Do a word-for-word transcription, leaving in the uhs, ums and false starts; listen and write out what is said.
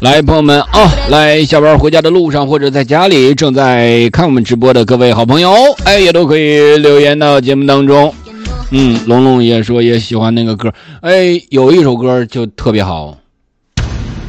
来，朋友们啊，来下班回家的路上，或者在家里正在看我们直播的各位好朋友，哎，也都可以留言到节目当中。嗯，龙龙也说也喜欢那个歌，哎，有一首歌就特别好，